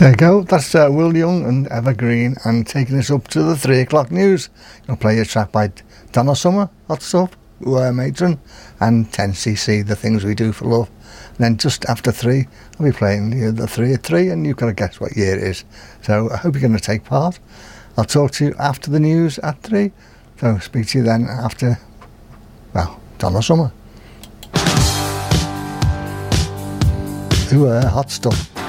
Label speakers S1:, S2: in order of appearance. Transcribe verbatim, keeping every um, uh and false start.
S1: There you go, that's uh, Will Young and Evergreen, and taking us up to the three o'clock news. I'll play a track by Donna Summer, Hot Stuff, Who Are Matron, and ten C C, The Things We Do for Love. And then just after three, I'll be playing you the three at three, and you've got to guess what year it is. So I hope you're going to take part. I'll talk to you after the news at three. So speak to you then after, well, Donna Summer. Who Are Hot Stuff.